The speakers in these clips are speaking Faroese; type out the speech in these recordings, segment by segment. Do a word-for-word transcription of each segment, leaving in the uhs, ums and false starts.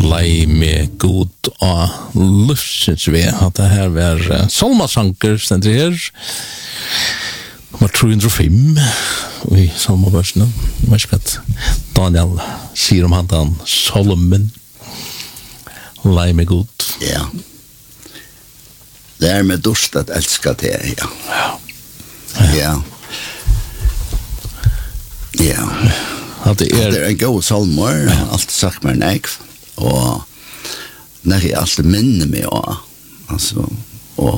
lei med god og luftsins ved at det her var uh, salmasanker stendt her nummer tre hundre og fem i salmaversene jeg vet ikke at Daniel sier om han den salmen lei med god ja det er med dust at elska det ja ja ja ja at det er, det er en god salmer ja. Alt sagt meg nek og når jeg alltid minner meg også, altså og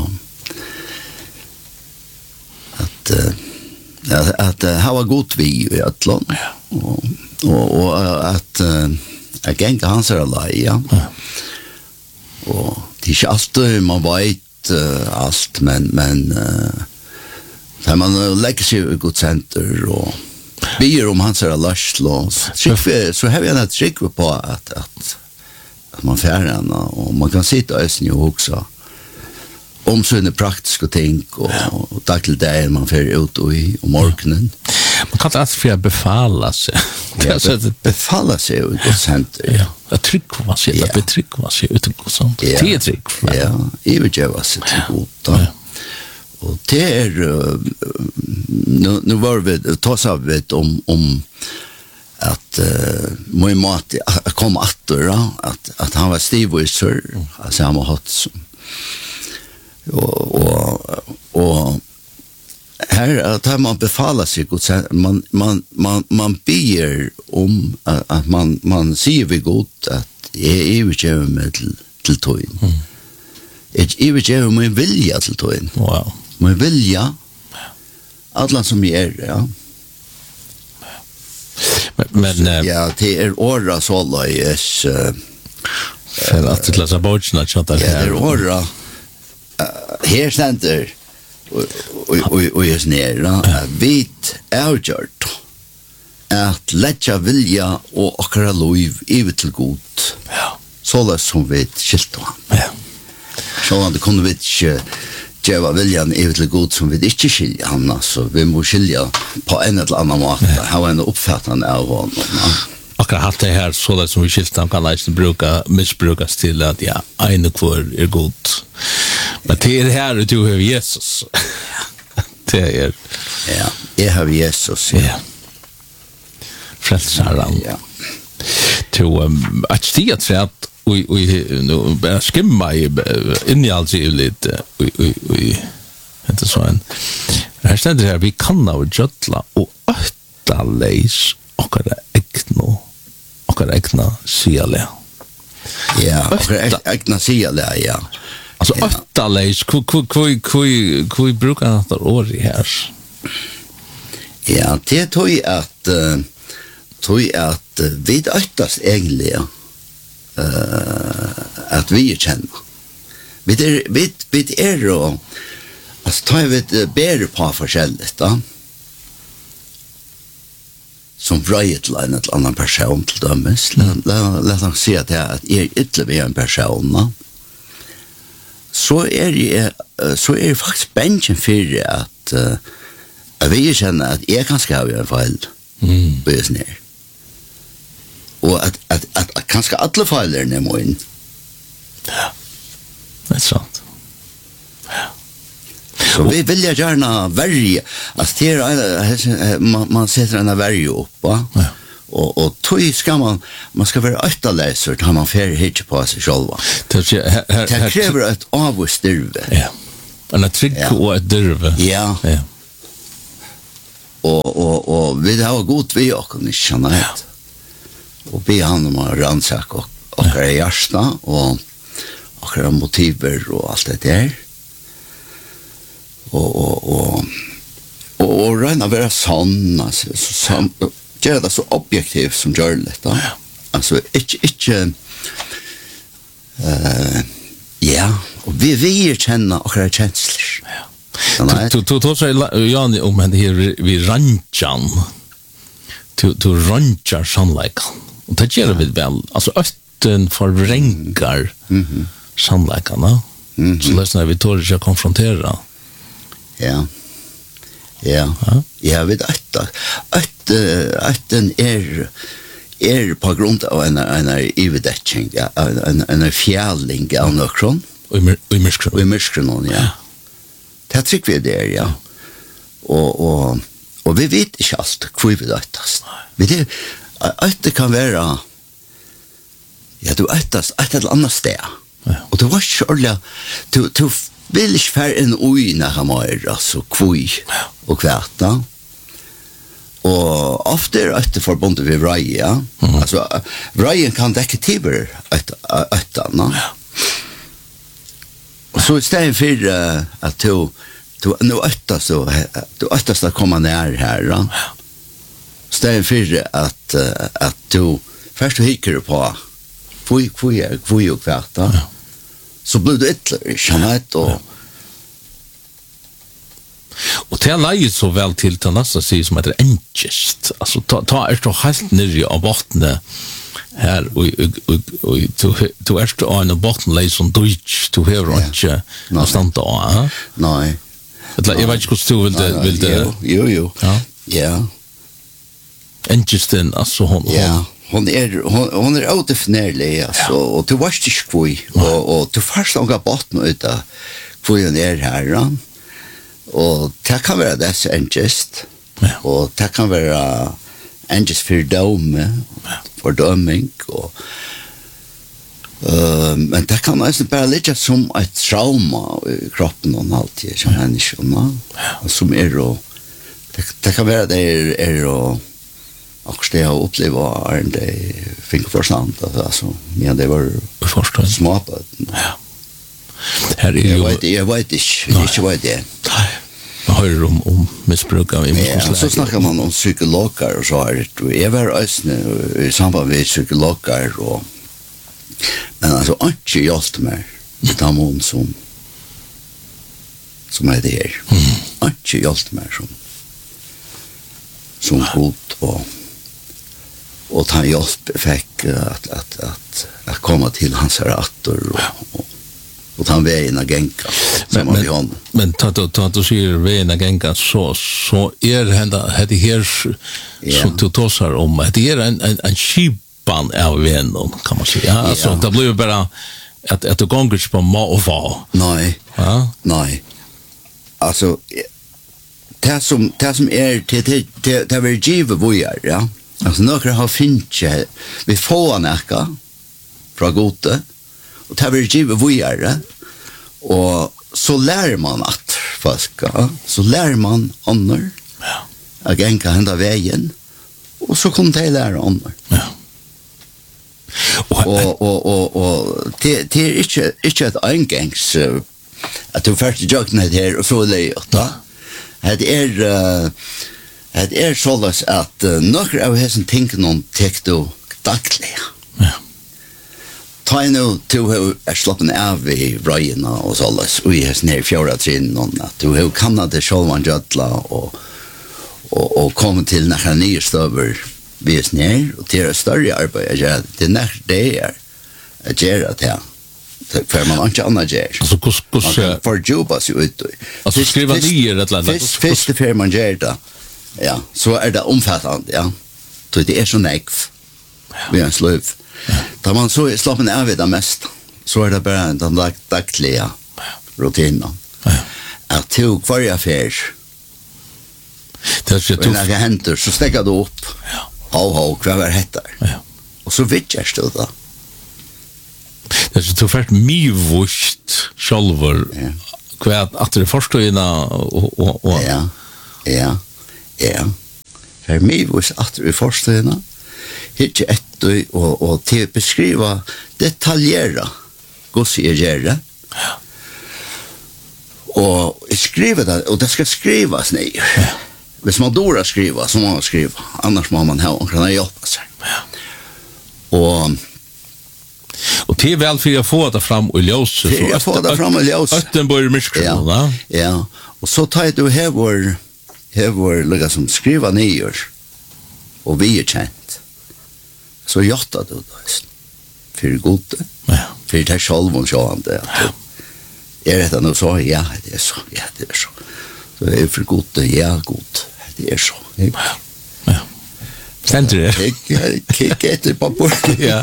at uh, at, at uh, ha var godt vi i Øtland ja. og, og, og at uh, jeg gikk hans er alai ja. ja. Og det er ikke alltid man vet uh, alt men, men uh, da man legger seg i godt senter og bier om hans er lastlås så har vi en trygg på at, at, at man færre henne og man kan sitte og øsne og også om sånne praktiske ting og, og dag til dag man færre ut og i og morgenen man kan alltid for å befale seg ja, be, befale seg i godt senter ja, det er trygg man sier det er trygg man sier ut og godt senter det er trygg ja, jeg vil gjøre seg til godt da og det er uh, nu, nu var vi tås av vi om, om at uh, må i måte kom atter at, at han var stivviser mm. altså han var hatt som og, og, og her at her man befaler seg man, man, man, man ber om at, at man, man sier vi godt at jeg er ikke med til, til tøyen mm. jeg er ikke med vilja til tøyen wow med vilja alla som vi er ja men, men uh, ja det er åra så løys uh, for at det lasa bortsna ja, det er åra uh, her senter og jeg sner uh, vit avgjørt at letja vilja og akkara loiv ivet til god ja så løys som vi skilt ja så det kunne vi ikke Djeva viljan er til god som vi ikke skilja han, så vi må skilja på en eller annen måte, ha en oppfattende av honom. Akkurat hatt det her, så det som vi skilta, han kan leisen bruka, misbrukas til at ja, ene kvar er god. Men det er her du har Jesus. Det er... Ja, jeg har Jesus, ja. ja. Frelsaren. Ja. Til um, at stiga træt, og nu bara skimma i inni alls i lite og og det så en her stendur her vi kan av jötla og ötta leis okkara ekno okkara ekna siale ja okkara ekna siale ja altså ötta leis ku ku ku ku ku brukar det ord i her ja det tog at uh, tog at uh, vi öttas egentlig Uh, at vi kjenner vi er, vi, vi er og altså tar vi et bedre på forskjellig da som brøy til en eller annen person til dømes mm. la oss si at jeg er ytterligere en person da. Så er jeg så er jeg faktisk bensjen for at uh, at vi kjenner at jeg kan skrive en feil mm. og jeg snir og at, at, at, at kanskje alle feiler er må inn. Ja, det er sant. Ja. Så vi vil jo gjerne verge, altså det er, man, man setter en verge opp, ja. og, og tog skal man, man skal være øytaleser, da man fer ikke på seg selv. Det krever et av og styrve. Ja, en er trygg ja. Og et dyrve. Ja. Ja. Og, og, og vi har godt vi og ikke kjenne ja. Og be han om å rannsake og, og ja. Er hjärsta og og er motiver og alt det der. Og, og, og, og, og regna være sånn, altså, så, gjør det så objektivt som gjør det, da. Ja. Altså, ikke, ikke, uh, ja, og vi, vi kjenner akkurat kjensler. Ja. Du tar seg, Jan, om det her vi rantjan, du rantjar sannleikan, og det gjør vi vel, altså, øtten forvrengar mm-hmm. sannleikan, mm-hmm. så løsner vi tår ikke å konfrontere. Ja. Ja. Ja, ja vet att att att den är er på grund av en, en ivedetting, ja, en, en fjälling av nøkron. Og i myskron. Og i myskron, ja. Det trykker vi der, ja. Og, og, og vi vet ikke alt hvor vi øytast. Vi det, øyte kan være, ja, du øytast et eller annet sted. Ja. Og du var ikke ordentlig, du, du vil ikke fære en ui når han var, altså, kvui og kvæta. Og ofte er øyte forbundet ved vrei, ja. Mm. Altså, vreien kan dekke tiber øytene. Ja. Og så i stedet for uh, at du, du nu øytast, du øytast å komme nær her, ja. I stedet for at, uh, at du først du hikker på kvui, kvui, kvui og kvæta, ja. Så blir du ytterligere, kjennet, og ja. Og det er leiet så vel til til næsta side som heter enkest. Altså, ta, ta er så helt nere av bottene her, og, og, og, og du, du er så av en botten leie som deutsch, du hever ja. Ikke noe stand av, ja? Nei. Jeg vet ikke hvordan du vil det. Vil det. Jo, jo, jo. Ja. Ja. Enkesten, altså hun. Ja. Hon är hon, hon är outdefinierlig alltså ja. Och du varst inte kvui och och du först långa botten utav kvui är här ja. Och det kan vara det en gest. Ja. Och det kan vara en gest för dom för döming och uh, men det kan nästan bara ligga som ett trauma i kroppen och allt det som människorna ja. Som är då det, det kan vara det är, är då och det har upplevt är det fick förstand alltså men det var förstås smart ja här är ju jag vet jag vet inte inte vad det nej man hör om om missbruk av emotioner så snackar man om psykologer och så är det jag var ösne i samband med psykologer och men alltså inte just mer utan någon som som är det här inte just mer som som god och och han hjälp fick att att att att komma till hans rätter och, och och han vägen agänka som men, vi hon men ta ta ta du ser vägen agänka så så är det hända hade här så du tosar om att det är en en, en skipan av vännen kan man säga ja, alltså det blir bara att att du gånger på må och va nej ja nej alltså det som det som är till till det vill giva vojar ja alltså några har finche vi får näka från gode och det vill giva vojar och så lär man att faska så lär man annor ja again kan hända vägen och så kommer det lära annor ja och och och och, och det det är inte inte ett engångs uh, att du först jogna här och så det ja det är uh, det är så att uh, några av häsen tänker någon tekto dagliga ja ta nu to är sloppen av i Ryan och så alls vi har ner fjärde trin någon att du har kan det show man jotla och och och komma till några nya stöver vi är ner och till större arbete ja det nästa det är att göra det för man inte annat gör alltså kus kus för jobba så ut alltså skriva ner ett land fest fest för man gör det ja så är det omfattande ja så det är så näck vi är slöv da man så är slappen av det mest så är det bara den dagliga rutinen att tog varje affär det är ju när det händer så stäcker du upp ja ho ho kvar heter ja och så vet jag stod där det är så färt mig vust själver kvar att det förstöjna och och och ja ja ja för mig vust att det förstöjna hit ett och och till beskriva detaljera hur ser jag det ja och skriva det och det ska skrivas ner ja. Hvis man dårar skriva så må man skriva annars må man ha kan hjälpa sig ja och och till väl för jag får det fram och ljus så jag får det fram och ljus ötten börjar mycket ja ja och så tar du här vår här vår lägga som skriva ner och vi är känt så jotta du då för gott ja för det själv och så ande är det nu så ja det är så ja det är så så är för gott ja gott det är så ja ja Ständer det? Kik, kik etter på bort. Ja.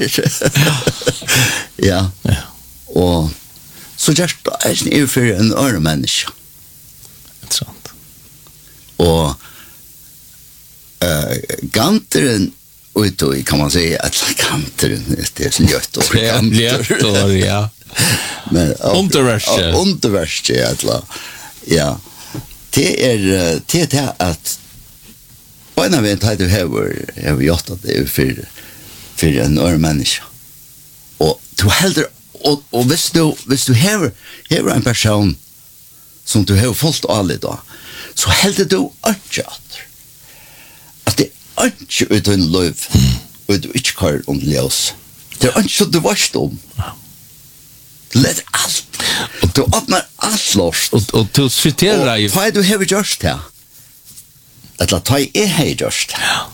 Ja. Ja. Og så just er det jo for en øre menneske. Interessant. Og uh, ganteren utoi kan man säga att ganteren det är så ljött och ganter. Ja. Men underverste. Underverste alltså. Ja. Det är det det att på en event hade du har jag gjort att det är för för en ör människa. Och du helder och och visst du visst du har har en person som du har fått alla då. Så helder du atjat. Att det är inte utan lov och du inte kör om ljus. Det är inte så du varst om. Let allt. Och du öppnar allt lost. Och och du citerar ju. Vad du har gjort här? Att la ta är hej just. Ja.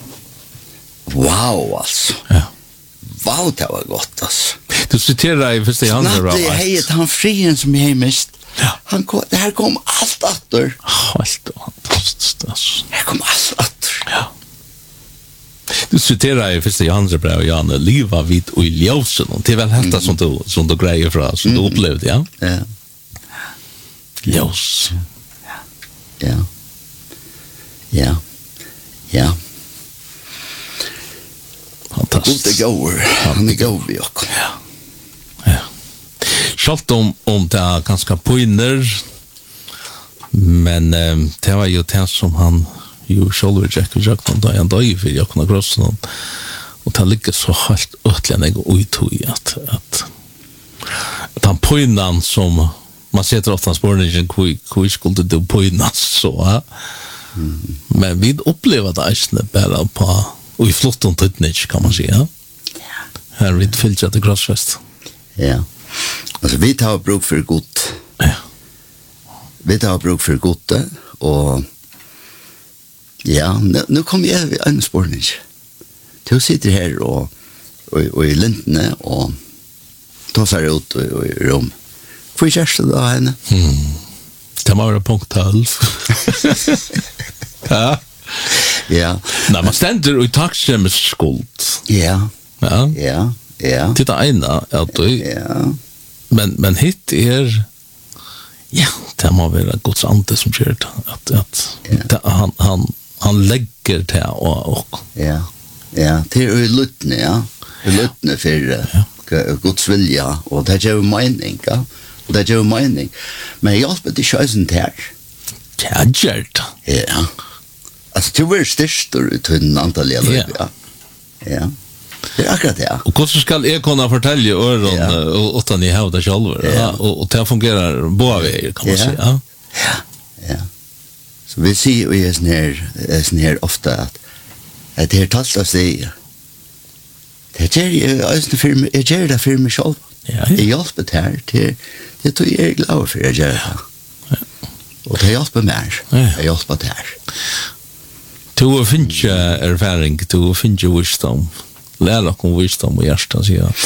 Wow alltså. Ja. Wow, det var gott alltså. Du citerar ju först i andra raden. raden. Det hej han frien som jag mist. Ja. Han kom, det här kom allt åter. Allt fantastiskt alltså. Här kom allt åter. Ja. Du citerar ju först i andra brev, Janne, liva vid och i ljusen. Det är väl detta mm. som du, som du grejer för oss, som mm. du upplevde, ja? Ja. Ljus. Ja. Ja. Ja. Ja. Fantastiskt. God är går. Han är god vi också. Ja. Ja. Självt om, om det är ganska poinner, men eh, det var ju det som han ju själv Jack och Jack då han då för jag kunde krossa någon och det ligger så helt ötligen jag ut i att att att han poinnan som man sätter ofta spårningen hur hur skulle det poinnas så mm. men vi upplever det ästne bara på och i flott och tydligt kan man säga. Ja. Här vid filtrat det crossfest. Ja. Alltså vi tar bruk för gott. Ja. Vi tar bruk för gott och ja, nu, nu kommer jag vid en spårning. Du sitter här och, och, och i lintene och tar sig ut och, och i rum. Får jag kärsta då henne? Mm. Det må vara punkt tolv. Ja. Ja. Nej, man ständer i tacksamhetsskuld. Ja. Ja. Ja. Ja. Det är ena att du. Ja. Men men hit är ja, det må vara Guds ande som gör det att att ja. det, han han han lägger det och, och ja. Ja, det är ju luttne, ja. Det är luttne för ja. Guds vilja och det är ju mening, ja. Och det är ju mening. Men jag spelar det schösen där. Ja, gert. Ja. Alltså du är störst ut en antal år, ja. Ja. Det är akkurat det. Och hur ska jag kunna fortälja öron ja. utan ni har det själva ja. och och det fungerar båda vägar kan man ja. säga. Ja. Ja. Så vi ser ju är sån här är sån här ofta att att det är talt att säga. Det är ju alltså för mig är det där för mig själv. Ja. Det hjälper det här till det tror jag är glad för det gör. Ja. Och det hjälper mig. Det hjälper det här. Du finns ju erfaring, du finns ju wisdom. Lära kom wisdom och hjärtan så ja.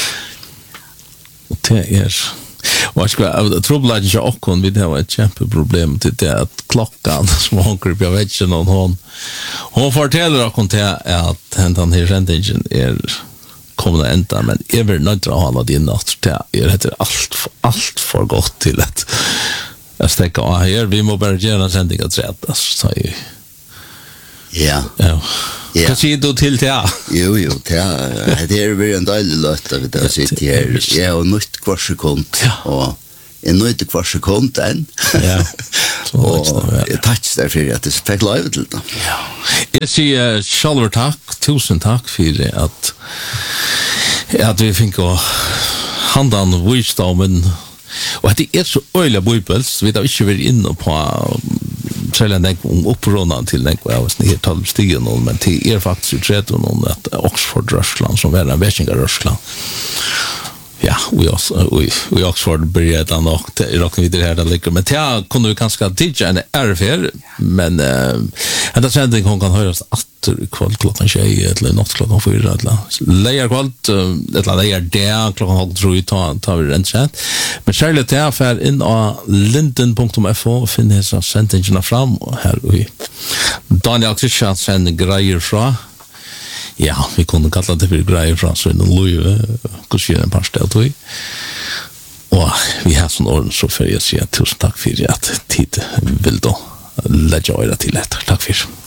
Och det är och jag ska trubbla inte och vi det var ett jätteproblem till det att klockan som hon kryper jag vet inte någon hon hon fortäller och konta att han här sändningen är kommer ända men ever not att hålla din natt det är heter allt allt för gott till att jag stäcka här vi måste bara göra en sändning att rätta så ju ja ja vad säger du till det? Jo, jo, det är väl en dejlig låt att det sitter här. Ja, och nytt kvar sekund. Och en nytt kvar sekund än. Ja. Och jag tackar därför att det fick live till det. Ja. Jag säger själva tack, tusen tack för att att vi fick gå handan wisdomen. Och det är så öliga bibels, vi har inte varit inne på sällan den uppronan till den jag var snitt tolv stigen men det är faktiskt tretton om att Oxford Rörsland som är en Västingar Rörsland. Ja, vi också vi vi Oxford började då och det rockar vidare här där ligger men det kunde vi ganska teacha en R F men eh att sändning hon kan höras åter kväll klockan tjugo eller natt klockan fyra eller lejer kväll eller lejer där klockan halv tre ta tar vi rent chat men Charlotte är för in på linden punkt f o finner så sändningarna fram och här vi Daniel Christiansen grejer fra Ja, vi kunne kalla det for greier fra så innan Løyve, hvordan en par sted tog. Og vi har sånn orden, så får jeg si tusen takk for at tid vil da legge øyre til etter. Takk for.